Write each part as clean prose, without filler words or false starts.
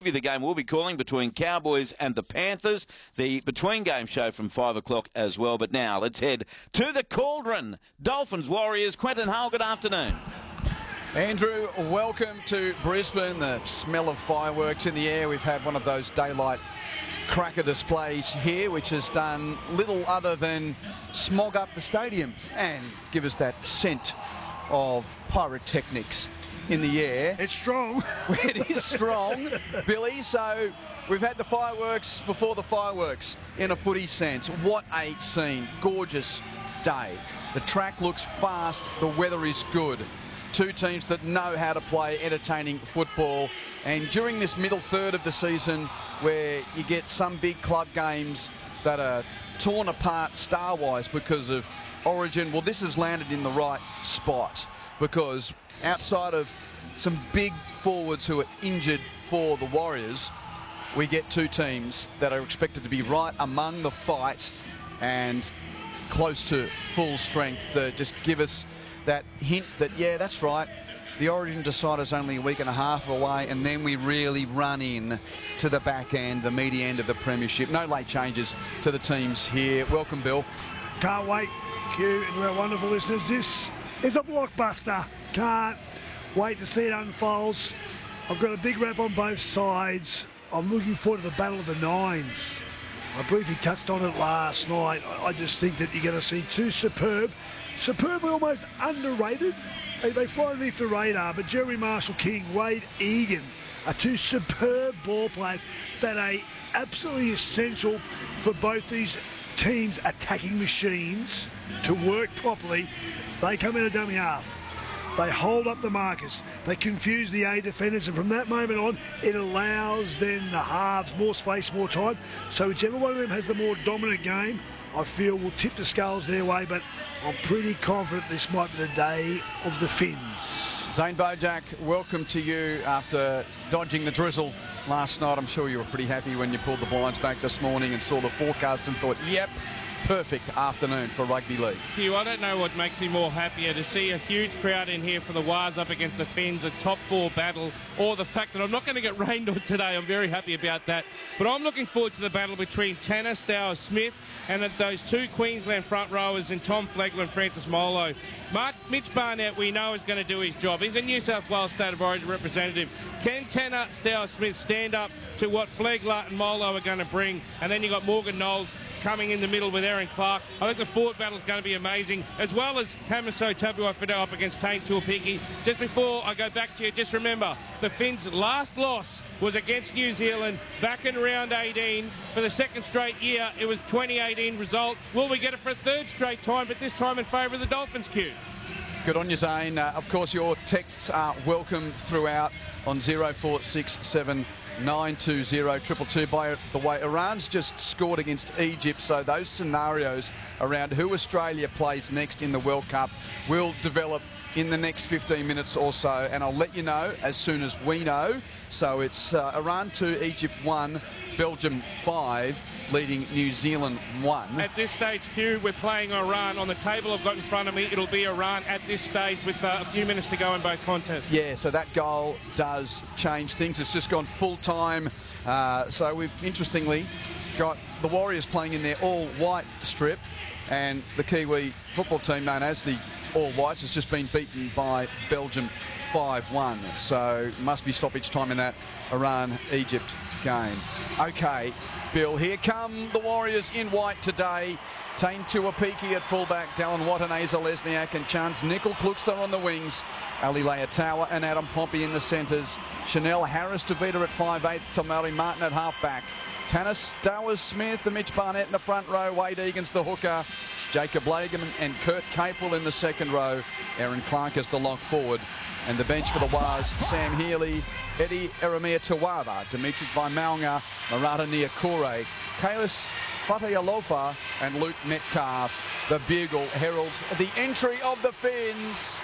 The game will be calling between Cowboys and the Panthers. The between-game show from 5 o'clock as well. But now let's head to the Cauldron. Dolphins, Warriors. Quentin Hull, good afternoon. Andrew, welcome to Brisbane. The smell of fireworks in the air. We've had one of those daylight cracker displays here, which has done little other than smog up the stadium and give us that scent of pyrotechnics in the air. It's strong. It is strong, Billy. So we've had the fireworks before the fireworks in a footy sense. What a scene. Gorgeous day. The track looks fast. The weather is good. Two teams that know how to play entertaining football. And during this middle third of the season, where you get some big club games that are torn apart star-wise because of Origin, well, this has landed in the right spot, because outside of some big forwards who are injured for the Warriors, we get two teams that are expected to be right among the fight and close to full strength to just give us that hint that, yeah, that's right, the Origin decider's only a week and a half away, and then we really run in to the back end, the meaty end of the premiership. No late changes to the teams here. Welcome, Bill. Can't wait, Q, and our wonderful listeners. This is a blockbuster. Can't wait to see it unfolds. I've got a big rap on both sides. I'm looking forward to the Battle of the Nines. I briefly touched on it last night. I just think that you're going to see two superbly almost underrated. They fly underneath the radar, but Jeremy Marshall-King, Wade Egan are two superb ball players that are absolutely essential for both these teams' attacking machines to work properly. They come in a dummy half. They hold up the markers. They confuse the A defenders, and from that moment on, it allows then the halves more space, more time. So whichever one of them has the more dominant game, I feel will tip the scales their way, but I'm pretty confident this might be the day of the Finns. Zane Bojak, welcome to you after dodging the drizzle last night. I'm sure you were pretty happy when you pulled the blinds back this morning and saw the forecast and thought, yep, perfect afternoon for rugby league. Hugh, I don't know what makes me more happier, to see a huge crowd in here for the Wars up against the Finns, a top four battle, or the fact that I'm not going to get rained on today. I'm very happy about that. But I'm looking forward to the battle between Tanner Stowers-Smith and those two Queensland front rowers in Tom Flegler and Francis Molo. Mitch Barnett, we know, is going to do his job. He's a New South Wales State of Origin representative. Can Tanner Stowers-Smith stand up to what Flegler and Molo are going to bring? And then you've got Morgan Knowles coming in the middle with Aaron Clark. I think the forward battle is going to be amazing, as well as Hamiso Tabuai-Fidow up against Tane Tuapiki. Just before I go back to you, just remember, the Finns' last loss was against New Zealand back in round 18. For the second straight year, it was 2018 result. Will we get it for a third straight time, but this time in favour of the Dolphins, Q? Good on you, Zane. Of course, your texts are welcome throughout on 0467 920 222. By the way, Iran's just scored against Egypt, so those scenarios around who Australia plays next in the World Cup will develop in the next 15 minutes or so, and I'll let you know as soon as we know. So it's Iran 2, Egypt 1, Belgium 5, leading New Zealand 1. At this stage, Q, we're playing Iran. On the table I've got in front of me, it'll be Iran at this stage with a few minutes to go in both contests. Yeah, so that goal does change things. It's just gone full time. So we've interestingly got the Warriors playing in their all-white strip, and the Kiwi football team, known as the All Whites, has just been beaten by Belgium 5-1. So must be stoppage time in that Iran-Egypt game. Okay, Bill, here come the Warriors in white today. Tane Tuapiki at fullback, Dallin Watene-Zelezniak and Chance Nickel-Klukster on the wings. Ali Leotawa and Adam Pompey in the centres. Chanel Harris-Tavita at 5'8", Tamari Martin at halfback. Tanner Stowers-Smith and Mitch Barnett in the front row. Wade Egan's the hooker. Jacob Lagan and Kurt Capewell in the second row. Aaron Clark as the lock forward. And the bench for the Wars, Sam Healy, Eddie Eremia Tawara, Dimitri Vaimaunga, Marata Niakore, Kalis Fatayalofa and Luke Metcalf. The bugle heralds the entry of the Finns.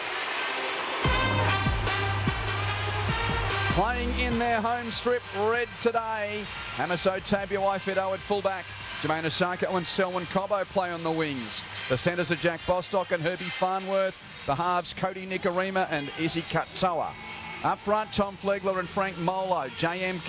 Playing in their home strip, red today. Hamiso Tabuai-Fidow at fullback. Jermaine Osako and Selwyn Cobbo play on the wings. The centres are Jack Bostock and Herbie Farnworth. The halves, Cody Nikorima and Izzy Katoa. Up front, Tom Flegler and Frank Molo. J.M.